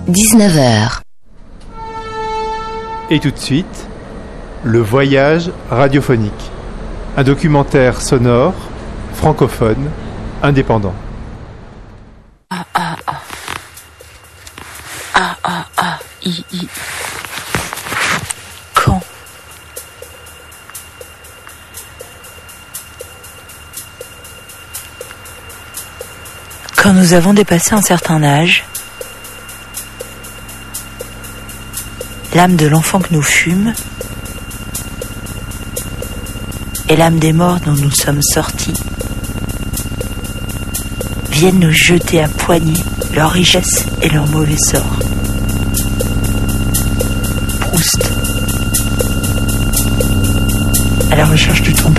19h. Et tout de suite, le voyage radiophonique. Un documentaire sonore, francophone, indépendant. Quand? Quand nous avons dépassé un certain âge, l'âme de l'enfant que nous fûmes et l'âme des morts dont nous sommes sortis viennent nous jeter à poignée leur richesse et leur mauvais sort. Proust. À la recherche du temps